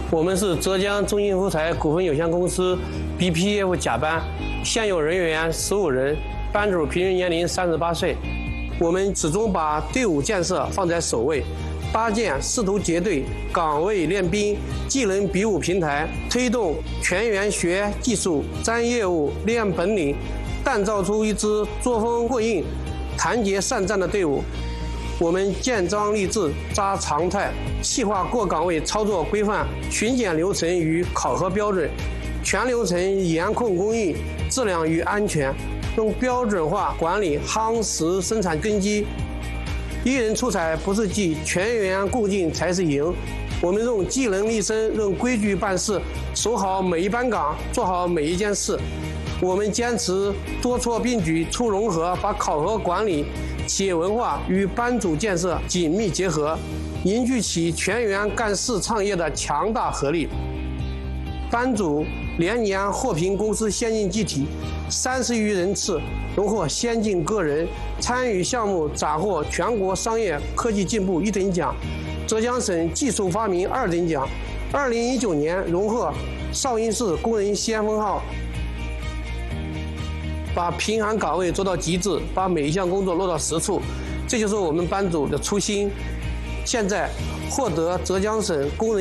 我们是浙江中信福彩股份有限公司 BPF 甲班，现有人员15人，班主平均年龄38岁。我们始终把队伍建设放在首位，搭建师徒结对、岗位练兵、技能比武平台，推动全员学技术、沾业务、练本领，锻造出一支作风过硬、团结善战的队伍。我们建章立制、扎常态，细化各岗位操作规范、巡检流程与考核标准，全流程严控工艺、质量与安全，用标准化管理夯实生产根基。一人出彩不是技，全员共进才是赢。我们用技能立身，用规矩办事，守好每一班岗，做好每一件事。我们坚持多措并举、促融合，把考核管理、企业文化与班组建设紧密结合，凝聚起全员干事创业的强大合力。班组连年获评公司先进技体30余人次，荣获先进个人参与项目斩获全国商业科技进步1等奖、浙江省技术发明2等奖。2019年荣获绍兴市工人先锋号。把平衡岗位做到极致，把每一项工作落到实处，这就是我们班组的初心。现在获得浙江省工人